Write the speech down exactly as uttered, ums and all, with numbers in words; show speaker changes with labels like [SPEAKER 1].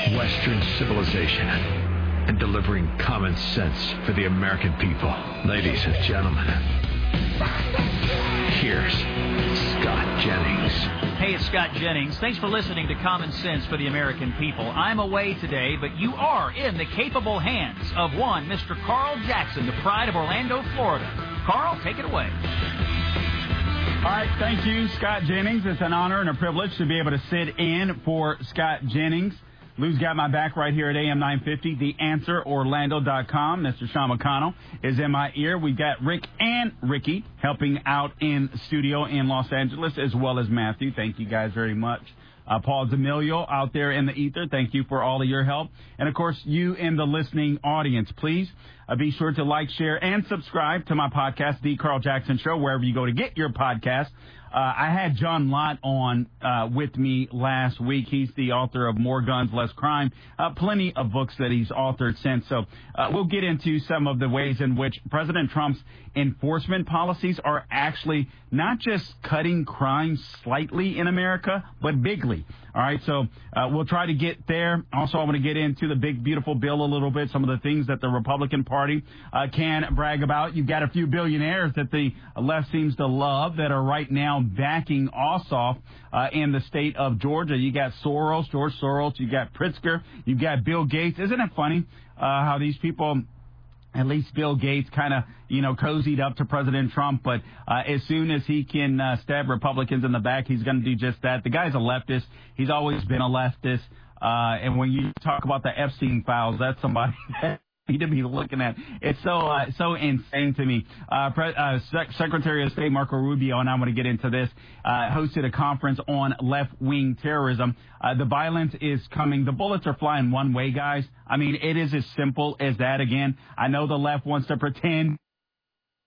[SPEAKER 1] Western civilization and delivering common sense for the American people. Ladies and gentlemen, here's Scott Jennings.
[SPEAKER 2] Hey, it's Scott Jennings. Thanks for listening to Common Sense for the American People. I'm away today, but you are in the capable hands of one Mister Carl Jackson, the pride of Orlando, Florida. Carl, take it away.
[SPEAKER 3] All right, thank you, Scott Jennings. It's an honor and a privilege to be able to sit in for Scott Jennings. Lou's got my back right here at A M nine fifty, the answer orlando dot com. Mister Sean McConnell is in my ear. We've got Rick and Ricky helping out in studio in Los Angeles, as well as Matthew. Thank you guys very much. Uh, Paul D'Amelio out there in the ether, thank you for all of your help. And, of course, you in the listening audience, please uh, be sure to like, share, and subscribe to my podcast, The Carl Jackson Show, wherever you go to get your podcast. Uh, I had John Lott on uh, with me last week. He's the author of More Guns, Less Crime, uh, plenty of books that he's authored since. So uh, we'll get into some of the ways in which President Trump's enforcement policies are actually not just cutting crime slightly in America, but bigly. All right, so uh, we'll try to get there. Also, I want to get into the big, beautiful bill a little bit, some of the things that the Republican Party uh, can brag about. You've got a few billionaires that the left seems to love that are right now backing Ossoff uh, in the state of Georgia. You got Soros, George Soros. You got Pritzker. You got Bill Gates. Isn't it funny uh, how these people... At least Bill Gates kind of, you know, cozied up to President Trump. But uh, as soon as he can uh, stab Republicans in the back, he's going to do just that. The guy's a leftist. He's always been a leftist. Uh, and when you talk about the Epstein files, that's somebody that you need to be looking at. It's so uh, so insane to me. Uh, Pre- uh, Sec- Secretary of State Marco Rubio, and I'm going to get into this, uh, hosted a conference on left-wing terrorism. Uh, the violence is coming. The bullets are flying one way, guys. I mean, it is as simple as that. Again, I know the left wants to pretend